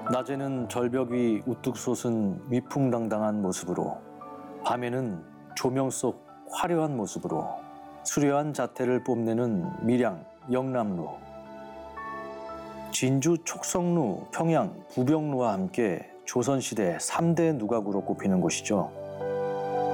낮에는 절벽 위 우뚝 솟은 위풍당당한 모습으로, 밤에는 조명 속 화려한 모습으로 수려한 자태를 뽐내는 밀양, 영남루. 진주, 촉성루, 평양, 부병루와 함께 조선시대 3대 누각으로 꼽히는 곳이죠.